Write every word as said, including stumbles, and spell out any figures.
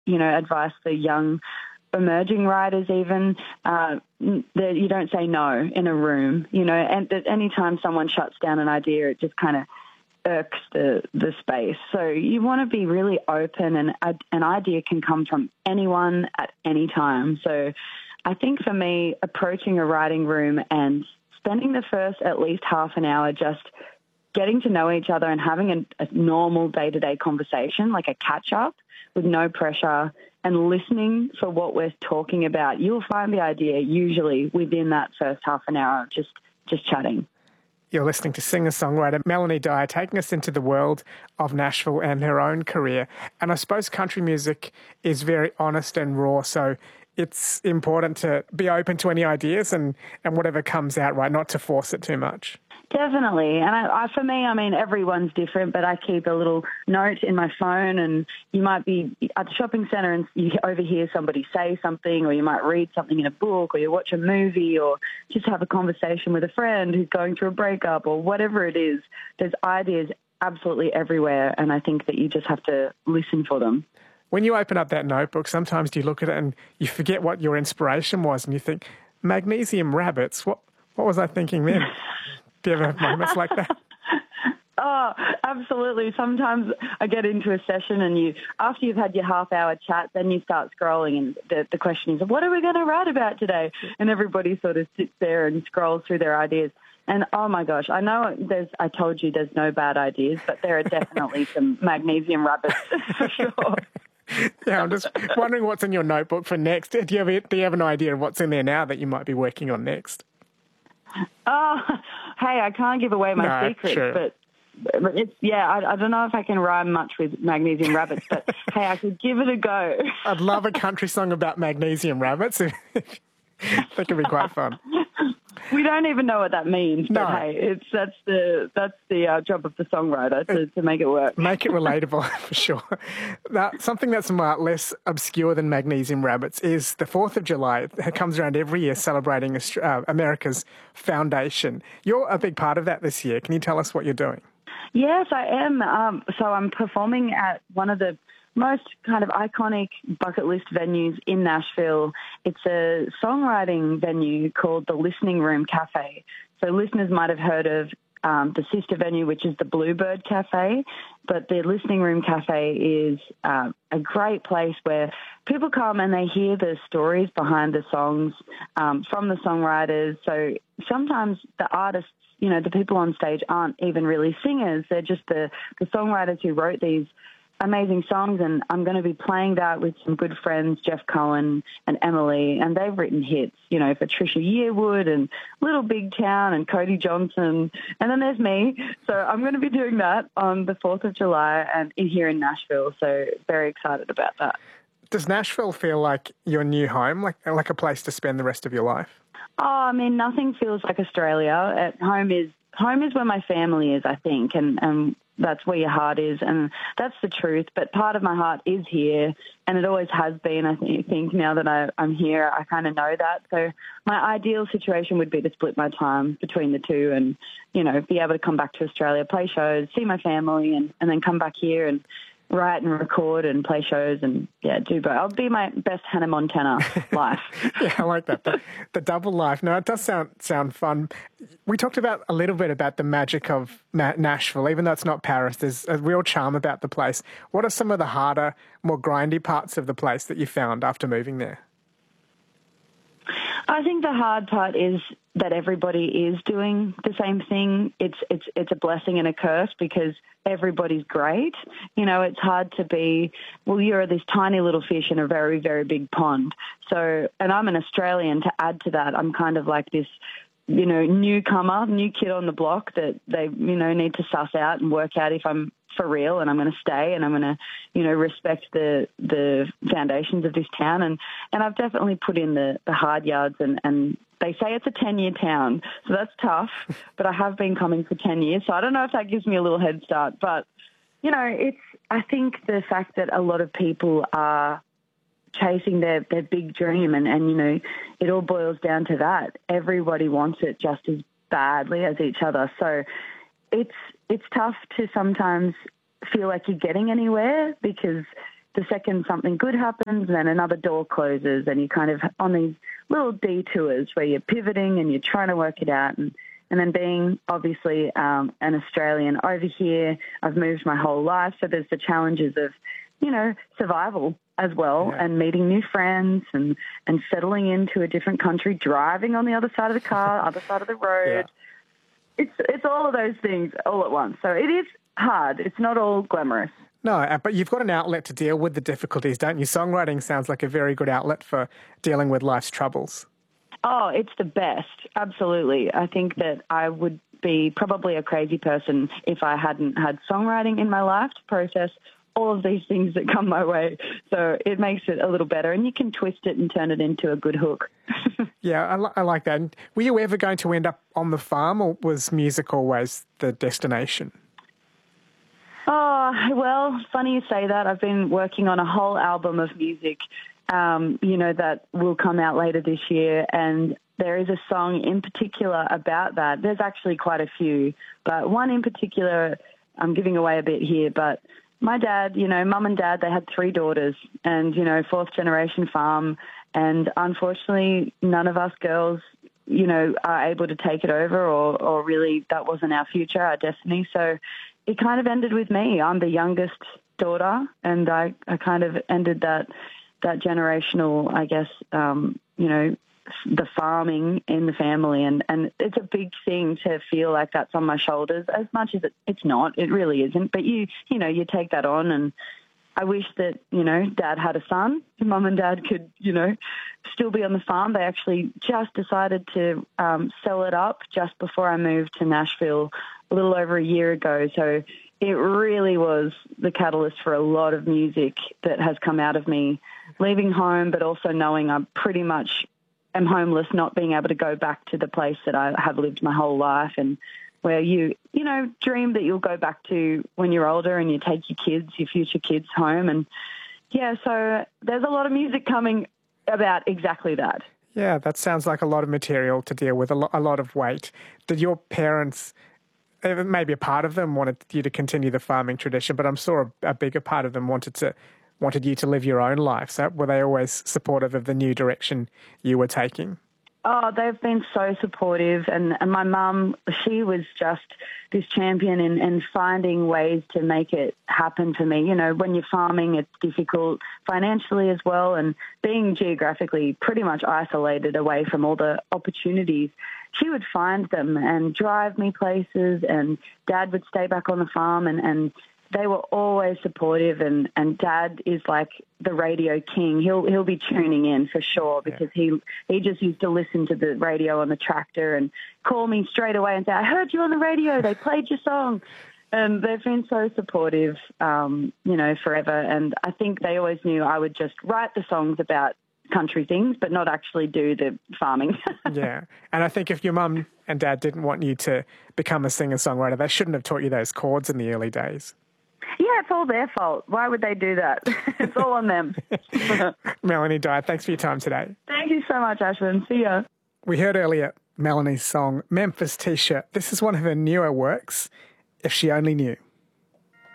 you know, advice for young emerging writers even, uh, that you don't say no in a room, you know, and that anytime someone shuts down an idea, it just kind of irks the, the space. So you want to be really open, and a, an idea can come from anyone at any time. So I think for me, approaching a writing room and spending the first at least half an hour just getting to know each other and having a, a normal day-to-day conversation, like a catch-up with no pressure, and listening for what we're talking about, you'll find the idea usually within that first half an hour of just, just chatting. You're listening to singer-songwriter Melanie Dyer taking us into the world of Nashville and her own career. And I suppose country music is very honest and raw, so it's important to be open to any ideas and, and whatever comes out, right, not to force it too much. Definitely. And I, I, for me, I mean, everyone's different, but I keep a little note in my phone, and you might be at the shopping centre and you overhear somebody say something, or you might read something in a book, or you watch a movie, or just have a conversation with a friend who's going through a breakup, or whatever it is. There's ideas absolutely everywhere, and I think that you just have to listen for them. When you open up that notebook, sometimes you look at it and you forget what your inspiration was, and you think, magnesium rabbits, what, what was I thinking then? Do you ever have moments like that? Oh, absolutely. Sometimes I get into a session and you, after you've had your half hour chat, then you start scrolling and the, the question is, what are we going to write about today? And everybody sort of sits there and scrolls through their ideas. And oh my gosh, I know there's, I told you there's no bad ideas, but there are definitely some magnesium rabbits for sure. Yeah, I'm just wondering what's in your notebook for next. Do you have, do you have an idea of what's in there now that you might be working on next? Oh, hey, I can't give away my no, secrets, sure. but it's, yeah, I, I don't know if I can rhyme much with magnesium rabbits, but hey, I could give it a go. I'd love a country song about magnesium rabbits. That could be quite fun. We don't even know what that means, but no. hey, it's that's the that's the uh, job of the songwriter to, to make it work. Make it relatable for sure. Now, something that's uh, less obscure than magnesium rabbits is the fourth of July. It comes around every year celebrating uh, America's foundation. You're a big part of that this year. Can you tell us what you're doing? Yes, I am. Um, so I'm performing at one of the most kind of iconic bucket list venues in Nashville. It's a songwriting venue called the Listening Room Cafe. So listeners might have heard of um, the sister venue, which is the Bluebird Cafe, but the Listening Room Cafe is uh, a great place where people come and they hear the stories behind the songs um, from the songwriters. So sometimes the artists, you know, the people on stage aren't even really singers. They're just the, the songwriters who wrote these amazing songs, and I'm going to be playing that with some good friends, Jeff Cohen and Emily, and they've written hits, you know, for Trisha Yearwood and Little Big Town and Cody Johnson, and then there's me. So I'm going to be doing that on the fourth of July and in here in Nashville, so very excited about that. Does Nashville feel like your new home, like like a place to spend the rest of your life? Oh, I mean, nothing feels like Australia. At home is home is where my family is, I think, and, and that's where your heart is, and that's the truth. But part of my heart is here, and it always has been. I think now that I, I'm here, I kind of know that. So my ideal situation would be to split my time between the two and, you know, be able to come back to Australia, play shows, see my family, and, and then come back here and write and record and play shows and, yeah, do both. I'll be my best Hannah Montana life. Yeah, I like that. The, the double life. No, it does sound sound fun. We talked about a little bit about the magic of Ma- Nashville. Even though it's not Paris, there's a real charm about the place. What are some of the harder, more grindy parts of the place that you found after moving there? I think the hard part is that everybody is doing the same thing. It's it's it's a blessing and a curse because everybody's great. You know, it's hard to be, well, you're this tiny little fish in a very, very big pond. So, and I'm an Australian. To add to that, I'm kind of like this, you know, newcomer, new kid on the block that they, you know, need to suss out and work out if I'm for real and I'm going to stay and I'm going to, you know, respect the the foundations of this town. And, and I've definitely put in the, the hard yards and, and they say it's a ten-year town, so that's tough, but I have been coming for ten years, so I don't know if that gives me a little head start. But, you know, it's, I think the fact that a lot of people are chasing their, their big dream and, and, you know, it all boils down to that. Everybody wants it just as badly as each other. So it's it's tough to sometimes feel like you're getting anywhere because the second something good happens, then another door closes, and you're kind of on these little detours where you're pivoting and you're trying to work it out. And, and then being obviously um, an Australian over here, I've moved my whole life, so there's the challenges of, you know, survival as well, yeah. and meeting new friends and, and settling into a different country, driving on the other side of the car, other side of the road. Yeah. It's it's all of those things all at once. So it is hard. It's not all glamorous. No, but you've got an outlet to deal with the difficulties, don't you? Songwriting sounds like a very good outlet for dealing with life's troubles. Oh, it's the best. Absolutely. I think that I would be probably a crazy person if I hadn't had songwriting in my life to process all of these things that come my way. So it makes it a little better, and you can twist it and turn it into a good hook. Yeah, I, li- I like that. And were you ever going to end up on the farm, or was music always the destination? Oh, well, funny you say that. I've been working on a whole album of music, um, you know, that will come out later this year, and there is a song in particular about that. There's actually quite a few, but one in particular, I'm giving away a bit here, but my dad, you know, mum and dad, they had three daughters and, you know, fourth generation farm. And unfortunately, none of us girls, you know, are able to take it over, or, or really that wasn't our future, our destiny. So it kind of ended with me. I'm the youngest daughter, and I, I kind of ended that, that generational, I guess, um, you know, the farming in the family, and, and it's a big thing to feel like that's on my shoulders, as much as it, it's not, it really isn't, but you, you know, you take that on. And I wish that, you know, Dad had a son, Mum and Dad could, you know, still be on the farm. They actually just decided to um, sell it up just before I moved to Nashville a little over a year ago. So it really was the catalyst for a lot of music that has come out of me leaving home, but also knowing I'm pretty much am homeless, not being able to go back to the place that I have lived my whole life, and where you, you know, dream that you'll go back to when you're older and you take your kids, your future kids home. And yeah, so there's a lot of music coming about exactly that. Yeah, that sounds like a lot of material to deal with, a, lo- a lot of weight. Did your parents, maybe a part of them wanted you to continue the farming tradition, but I'm sure a, a bigger part of them wanted to wanted you to live your own life. So were they always supportive of the new direction you were taking? Oh, they've been so supportive. And, and my mum, she was just this champion in, in finding ways to make it happen for me. You know, when you're farming, it's difficult financially as well. And being geographically pretty much isolated away from all the opportunities, she would find them and drive me places. And Dad would stay back on the farm, and, and they were always supportive, and, and Dad is like the radio king. He'll he'll be tuning in for sure, because yeah. he he just used to listen to the radio on the tractor and call me straight away and say, "I heard you on the radio. They played your song." And they've been so supportive, um, you know, forever. And I think they always knew I would just write the songs about country things, but not actually do the farming. Yeah. And I think if your mum and dad didn't want you to become a singer-songwriter, they shouldn't have taught you those chords in the early days. Yeah, it's all their fault. Why would they do that? It's all on them. Melanie Dyer, thanks for your time today. Thank you so much, Ashwin. See ya. We heard earlier Melanie's song, Memphis T-shirt. This is one of her newer works, If She Only Knew.